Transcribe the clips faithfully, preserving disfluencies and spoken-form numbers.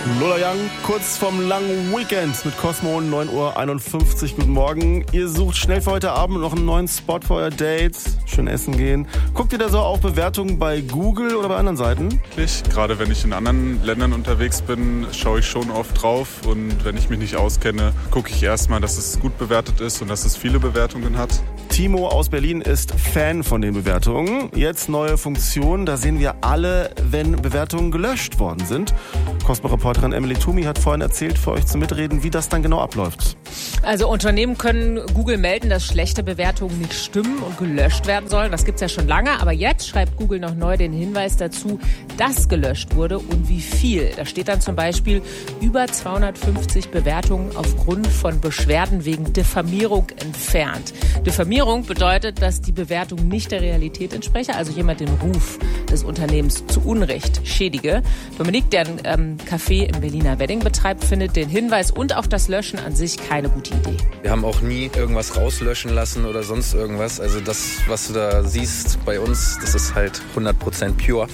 Lola Young, kurz vom langen Weekend mit Cosmo, neun Uhr einundfünfzig. Guten Morgen. Ihr sucht schnell für heute Abend noch einen neuen Spot für euer Date. Schön essen gehen. Guckt ihr da so auf Bewertungen bei Google oder bei anderen Seiten? Gerade wenn ich in anderen Ländern unterwegs bin, schaue ich schon oft drauf. Und wenn ich mich nicht auskenne, gucke ich erstmal, dass es gut bewertet ist und dass es viele Bewertungen hat. Timo aus Berlin ist Fan von den Bewertungen. Jetzt neue Funktion, da sehen wir alle, wenn Bewertungen gelöscht worden sind. Cosmo-Reporterin Emily Toomey hat vorhin erzählt, für euch zu mitreden, wie das dann genau abläuft. Also Unternehmen können Google melden, dass schlechte Bewertungen nicht stimmen und gelöscht werden sollen. Das gibt's ja schon lange, aber jetzt schreibt Google noch neu den Hinweis dazu, dass gelöscht wurde und wie viel. Da steht dann zum Beispiel über zweihundertfünfzig Bewertungen aufgrund von Beschwerden wegen Diffamierung entfernt. Diffamierung bedeutet, dass die Bewertung nicht der Realität entspreche, also jemand den Ruf des Unternehmens zu Unrecht schädige. Dominik, der ein ähm, Café im Berliner Wedding betreibt, findet den Hinweis und auch das Löschen an sich keine gute Idee. Wir haben auch nie irgendwas rauslöschen lassen oder sonst irgendwas. Also das, was du da siehst bei uns, das ist halt hundert Prozent pure.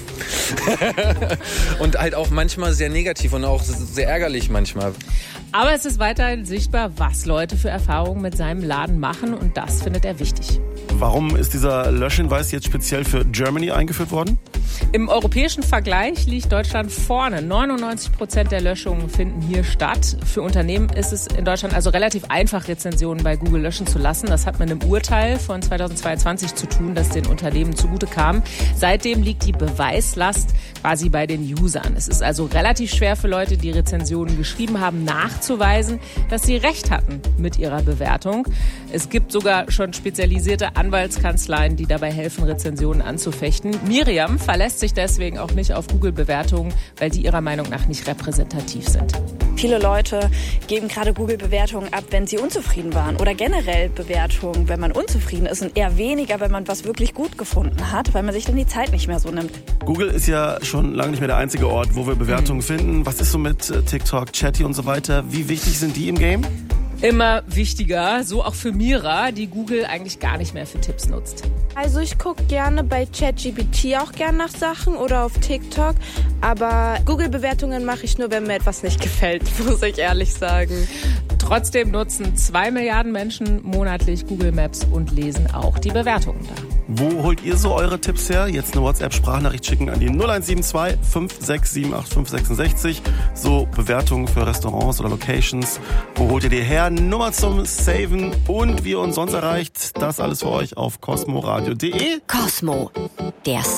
Und halt auch manchmal sehr negativ und auch sehr ärgerlich manchmal. Aber es ist weiterhin sichtbar, was Leute für Erfahrungen mit seinem Laden machen und das findet er wichtig. Warum ist dieser Löschhinweis jetzt speziell für Germany eingeführt worden? Im europäischen Vergleich liegt Deutschland vorne. neunundneunzig Prozent der Löschungen finden hier statt. Für Unternehmen ist es in Deutschland also relativ einfach, Rezensionen bei Google löschen zu lassen. Das hat mit einem Urteil von zweitausendzweiundzwanzig zu tun, das den Unternehmen zugute kam. Seitdem liegt die Beweislast quasi bei den Usern. Es ist also relativ schwer für Leute, die Rezensionen geschrieben haben, nachzuweisen, dass sie recht hatten mit ihrer Bewertung. Es gibt sogar schon spezialisierte Anwaltskanzleien, die dabei helfen, Rezensionen anzufechten. Miriam verlässt sich deswegen auch nicht auf Google-Bewertungen, weil die ihrer Meinung nach nicht repräsentativ sind. Viele Leute geben gerade Google-Bewertungen ab, wenn sie unzufrieden waren. Oder generell Bewertungen, wenn man unzufrieden ist. Und eher weniger, wenn man was wirklich gut gefunden hat, weil man sich dann die Zeit nicht mehr so nimmt. Google ist ja schon lange nicht mehr der einzige Ort, wo wir Bewertungen mhm. finden. Was ist so mit TikTok, Chatty und so weiter? Wie wichtig sind die im Game? Immer wichtiger, so auch für Mira, die Google eigentlich gar nicht mehr für Tipps nutzt. Also ich gucke gerne bei ChatGPT auch gerne nach Sachen oder auf TikTok, aber Google-Bewertungen mache ich nur, wenn mir etwas nicht gefällt, muss ich ehrlich sagen. Trotzdem nutzen zwei Milliarden Menschen monatlich Google Maps und lesen auch die Bewertungen da. Wo holt ihr so eure Tipps her? Jetzt eine WhatsApp-Sprachnachricht schicken an die null eins sieben zwei fünf sechs sieben acht fünf sechs sechs. So Bewertungen für Restaurants oder Locations. Wo holt ihr die her? Nummer zum Saven und wie ihr uns sonst erreicht. Das alles für euch auf cosmoradio punkt de. Cosmo, der